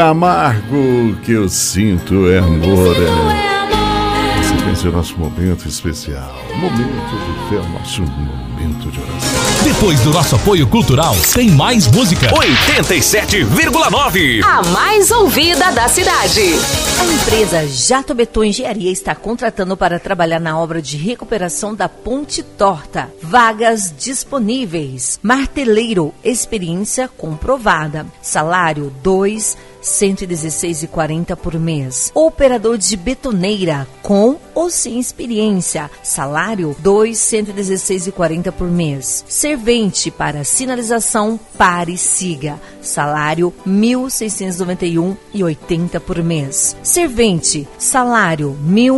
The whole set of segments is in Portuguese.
Amargo que eu sinto é amor. Esse é o nosso momento especial. Momento de fé, nosso momento de oração. Depois do nosso apoio cultural, tem mais música. 87,9. A mais ouvida da cidade. A empresa Jato Beton Engenharia está contratando para trabalhar na obra de recuperação da Ponte Torta. Vagas disponíveis. Marteleiro, experiência comprovada. Salário 116,40 por mês. Operador de betoneira, com ou sem experiência. Salário 116,40 por mês. Servente para sinalização, pare e siga. Salário 1.691,80 por mês. Servente, salário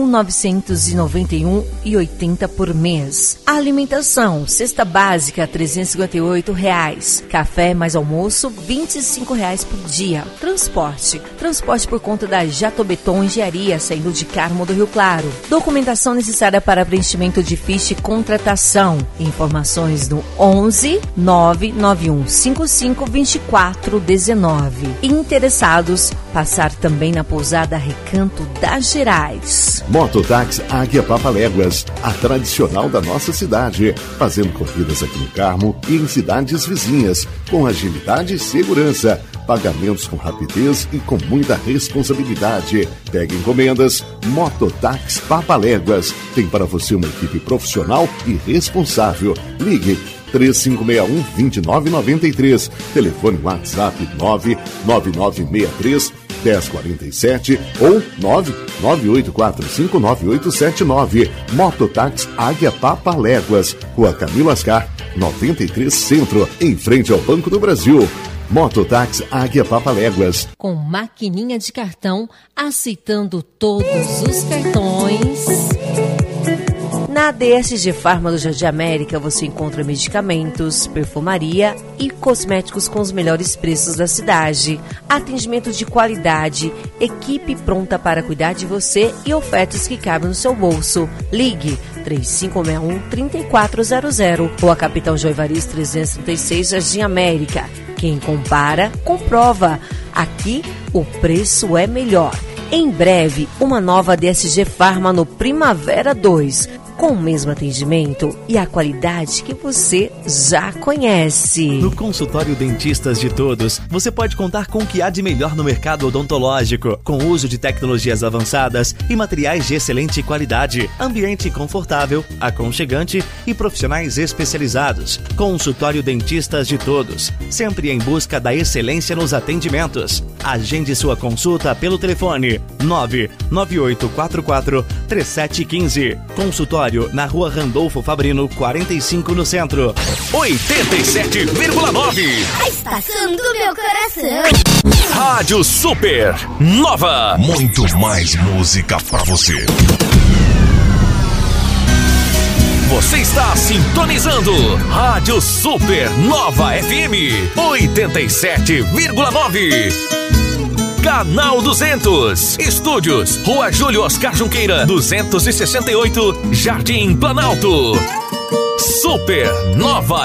1.991,80 por mês. Alimentação, cesta básica R$358. Café mais almoço R$25 por dia. Transporte por conta da Jato Beton Engenharia, saindo de Carmo do Rio Claro. Documentação necessária para preenchimento de ficha e contratação. Informações no 11 991 55 24 19. Interessados, passar também na pousada Recanto das Gerais. Mototáxi Águia Papaléguas, a tradicional da nossa cidade, fazendo corridas aqui no Carmo e em cidades vizinhas, com agilidade e segurança. Pagamentos com rapidez e com muita responsabilidade. Pegue encomendas. Mototáxi Papaléguas. Tem para você uma equipe profissional e responsável. Ligue 3561-2993. Telefone WhatsApp 99963-1047 ou 998459879. Mototáxi Águia Papaléguas. Rua Camilo Ascar, 93 Centro, em frente ao Banco do Brasil. Mototáxi Águia Papaléguas. Com maquininha de cartão, aceitando todos os cartões. Na DSG Farma do Jardim América você encontra medicamentos, perfumaria e cosméticos com os melhores preços da cidade. Atendimento de qualidade, equipe pronta para cuidar de você e ofertas que cabem no seu bolso. Ligue 3561-3400 ou a Capitão Joivaris 336 Jardim América. Quem compara, comprova. Aqui o preço é melhor. Em breve, uma nova DSG Farma no Primavera 2, com o mesmo atendimento e a qualidade que você já conhece. No Consultório Dentistas de Todos, você pode contar com o que há de melhor no mercado odontológico, com o uso de tecnologias avançadas e materiais de excelente qualidade, ambiente confortável, aconchegante e profissionais especializados. Consultório Dentistas de Todos, sempre em busca da excelência nos atendimentos. Agende sua consulta pelo telefone 998443715. Consultório na Rua Randolfo Fabrino, 45 no centro. 87,9. A estação do meu coração. Rádio Super Nova. Muito mais música pra você. Você está sintonizando Rádio Super Nova FM 87,9. Canal 200. Estúdios, Rua Júlio Oscar Junqueira, 268, Jardim Planalto. Super Nova